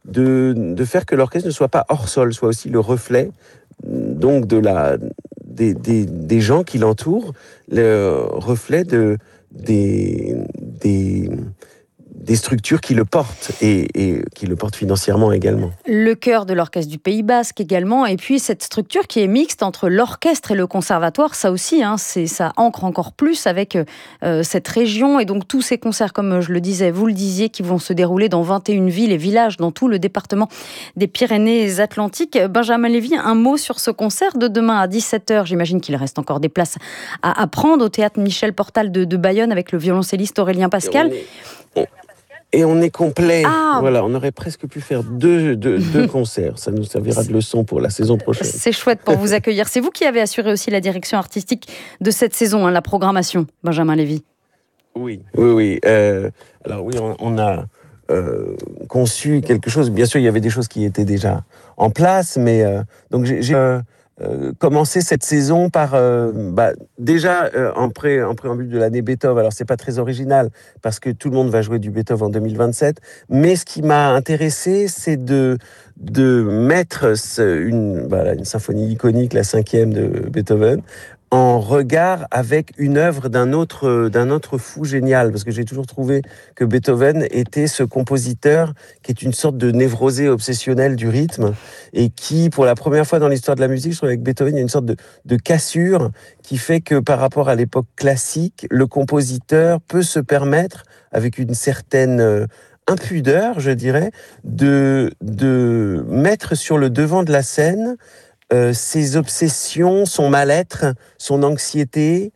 de faire que l'orchestre ne soit pas hors sol, soit aussi le reflet donc des gens qui l'entourent, le reflet des structures qui le portent et qui le portent financièrement également. Le chœur de l'Orchestre du Pays Basque également, et puis cette structure qui est mixte entre l'orchestre et le conservatoire, ça aussi, ça ancre encore plus avec cette région, et donc tous ces concerts, comme je le disais, vous le disiez, qui vont se dérouler dans 21 villes et villages dans tout le département des Pyrénées-Atlantiques. Benjamin Lévy, un mot sur ce concert de demain à 17h. J'imagine qu'il reste encore des places à prendre au théâtre Michel Portal de Bayonne avec le violoncelliste Aurélien Pascal. Et on est complet. Voilà, on aurait presque pu faire deux concerts. Ça nous servira de leçon pour la saison prochaine. C'est chouette pour vous accueillir. C'est vous qui avez assuré aussi la direction artistique de cette saison, la programmation, Benjamin Lévy. Oui. Alors oui, on a conçu quelque chose. Bien sûr, il y avait des choses qui étaient déjà en place, mais donc j'ai commencé cette saison par déjà en préambule de l'année Beethoven. Alors c'est pas très original parce que tout le monde va jouer du Beethoven en 2027, mais ce qui m'a intéressé, c'est de mettre une symphonie iconique, la 5e de Beethoven, en regard avec une œuvre d'un autre fou génial, parce que j'ai toujours trouvé que Beethoven était ce compositeur qui est une sorte de névrosé obsessionnel du rythme, et qui, pour la première fois dans l'histoire de la musique, je trouve avec Beethoven, il y a une sorte de cassure qui fait que par rapport à l'époque classique, le compositeur peut se permettre, avec une certaine impudeur, je dirais, de mettre sur le devant de la scène ses obsessions, son mal-être, son anxiété,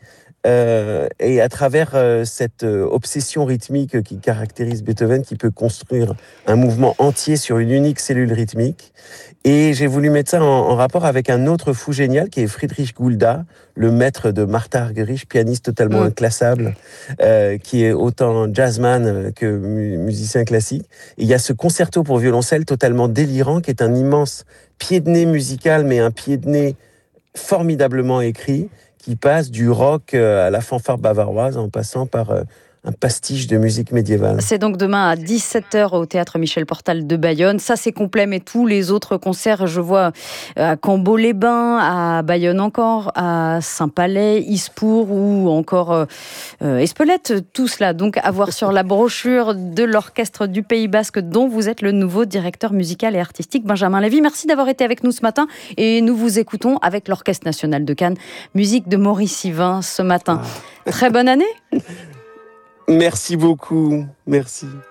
et à travers cette obsession rythmique qui caractérise Beethoven, qui peut construire un mouvement entier sur une unique cellule rythmique. Et j'ai voulu mettre ça en rapport avec un autre fou génial qui est Friedrich Gulda, le maître de Martha Argerich, pianiste totalement inclassable, qui est autant jazzman que musicien classique. Et il y a ce concerto pour violoncelle totalement délirant qui est un immense pied de nez musical, mais un pied de nez formidablement écrit, qui passe du rock à la fanfare bavaroise en passant par un pastiche de musique médiévale. C'est donc demain à 17h au théâtre Michel Portal de Bayonne. Ça, c'est complet, mais tous les autres concerts, je vois à Cambo-les-Bains, à Bayonne encore, à Saint-Palais, Ispour ou encore Espelette, tout cela. Donc, à voir sur la brochure de l'Orchestre du Pays Basque, dont vous êtes le nouveau directeur musical et artistique. Benjamin Lévy, merci d'avoir été avec nous ce matin. Et nous vous écoutons avec l'Orchestre National de Cannes, musique de Maurice Yvain ce matin. Très bonne année. Merci beaucoup. Merci.